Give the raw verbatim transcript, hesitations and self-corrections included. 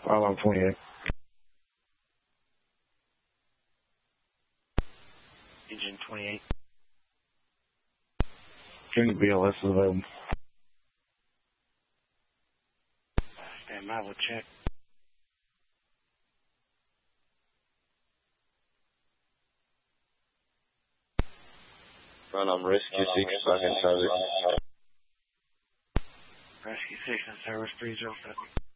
File on twenty-eight. Engine twenty-eight. Junior B L S is available. Stand by, we'll check. Run on Rescue six, back in service. Rescue six in service three zero seven.